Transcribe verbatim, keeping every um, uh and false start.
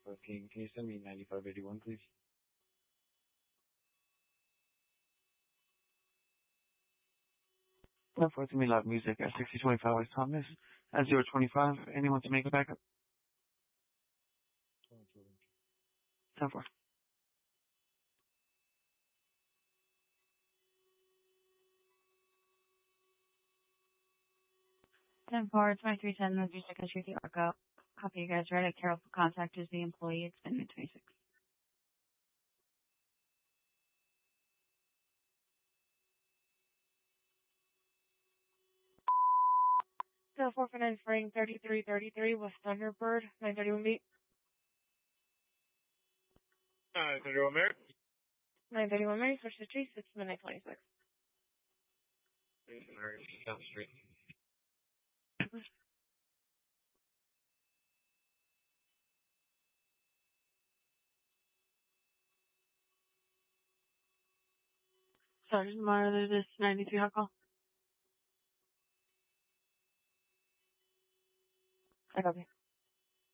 Okay, can you send me ninety-five eighty-one, please? ten four, to me loud music at sixty twenty-five West Thomas at zero twenty-five. Anyone to make a backup? ten four. ten four, twenty-three ten, North East Second Street, the Arco. Copy, you guys ready? Carol contact is the employee. It's been twenty-six. So four for nine Spring, thirty-three thirty-three with Thunderbird, nine thirty-one beat. nine thirty-one Mary. nine thirty-one Mary, switch to Chase, it's midnight twenty-six. Mary, down the street. Sergeant monitor this ninety-three hot call. I copy.